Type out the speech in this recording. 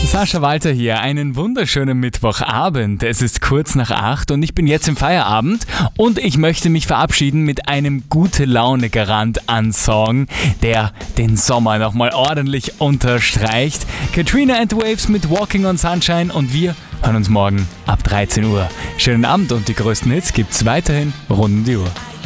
Sascha Walter hier, einen wunderschönen Mittwochabend. Es ist kurz nach 8 und ich bin jetzt im Feierabend und ich möchte mich verabschieden mit einem Gute-Laune-Garant an Song, der den Sommer nochmal ordentlich unterstreicht. Katrina and the Waves mit Walking on Sunshine und wir hören uns morgen ab 13 Uhr. Schönen Abend und die größten Hits gibt's weiterhin rund um die Uhr.